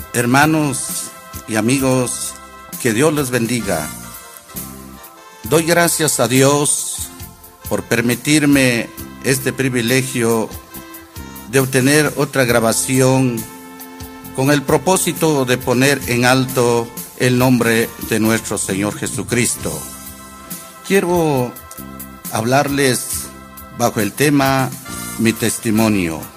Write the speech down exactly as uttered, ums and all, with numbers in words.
Hermanos y amigos, que Dios les bendiga. Doy gracias a Dios por permitirme este privilegio de obtener otra grabación con el propósito de poner en alto el nombre de nuestro Señor Jesucristo. Quiero hablarles bajo el tema Mi testimonio.